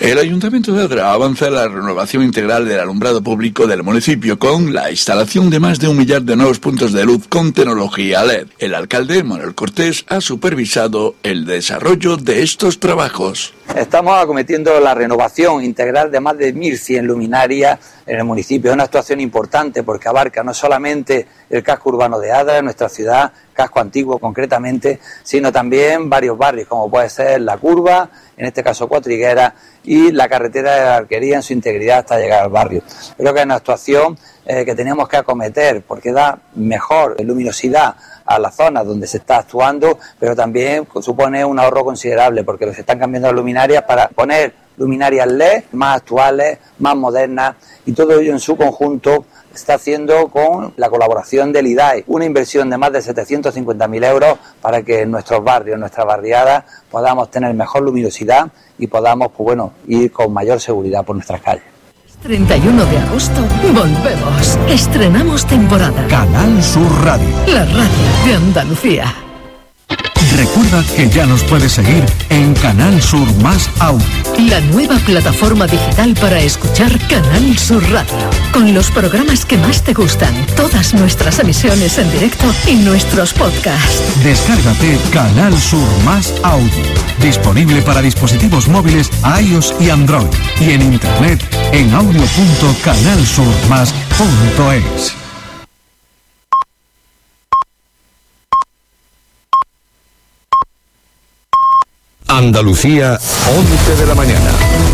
El Ayuntamiento de Adra avanza en la renovación integral del alumbrado público del municipio con la instalación de más de 1 millar de nuevos puntos de luz con tecnología LED. El alcalde, Manuel Cortés, ha supervisado el desarrollo de estos trabajos. Estamos acometiendo la renovación integral de más de 1.100 luminarias en el municipio. Es una actuación importante porque abarca no solamente el casco urbano de Adra, nuestra ciudad, casco antiguo concretamente, sino también varios barrios, como puede ser La Curva, en este caso Cuatriguera, y la carretera de la Arquería en su integridad hasta llegar al barrio. Creo que es una actuación que tenemos que acometer porque da mejor luminosidad a la zona donde se está actuando, pero también supone un ahorro considerable porque se están cambiando las luminarias para poner luminarias LED más actuales, más modernas, y todo ello en su conjunto se está haciendo con la colaboración del IDAE, una inversión de más de 750.000 euros para que en nuestros barrios, en nuestras barriadas, podamos tener mejor luminosidad y podamos, ir con mayor seguridad por nuestras calles. 31 de agosto volvemos. Estrenamos temporada. Canal Sur Radio. La radio de Andalucía. Recuerda que ya nos puedes seguir en Canal Sur Más Audio. La nueva plataforma digital para escuchar Canal Sur Radio. Con los programas que más te gustan, todas nuestras emisiones en directo y nuestros podcasts. Descárgate Canal Sur Más Audio. Disponible para dispositivos móviles iOS y Android. Y en internet en audio.canalsurmas.es. Andalucía, 11 de la mañana.